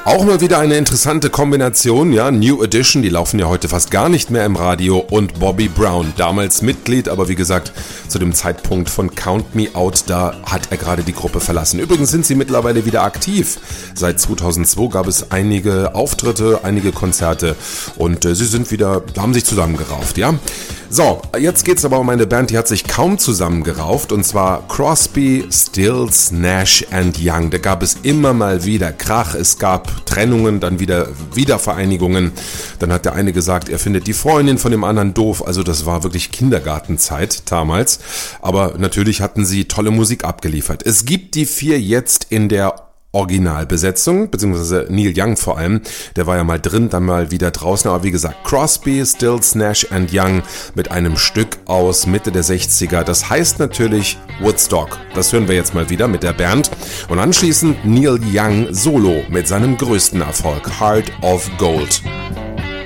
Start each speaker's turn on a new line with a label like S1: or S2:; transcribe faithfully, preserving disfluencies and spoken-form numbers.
S1: Auch mal wieder eine interessante Kombination, ja, New Edition, die laufen ja heute fast gar nicht mehr im Radio, und Bobby Brown, damals Mitglied, aber wie gesagt, zu dem Zeitpunkt von Count Me Out, da hat er gerade die Gruppe verlassen. Übrigens sind sie mittlerweile wieder aktiv. Seit zweitausendzwei gab es einige Auftritte, einige Konzerte und äh, sie sind wieder, haben sich zusammengerauft, ja. So, jetzt geht's aber um eine Band, die hat sich kaum zusammengerauft, und zwar Crosby, Stills, Nash and Young. Da gab es immer mal wieder Krach, es gab Trennungen, dann wieder Wiedervereinigungen. Dann hat der eine gesagt, er findet die Freundin von dem anderen doof, also das war wirklich Kindergartenzeit damals. Aber natürlich hatten sie tolle Musik abgeliefert. Es gibt die vier jetzt in der Originalbesetzung, beziehungsweise Neil Young vor allem, der war ja mal drin, dann mal wieder draußen, aber wie gesagt, Crosby, Stills, Nash and Young mit einem Stück aus Mitte der sechziger, das heißt natürlich Woodstock. Das hören wir jetzt mal wieder mit der Band und anschließend Neil Young solo mit seinem größten Erfolg, Heart of Gold.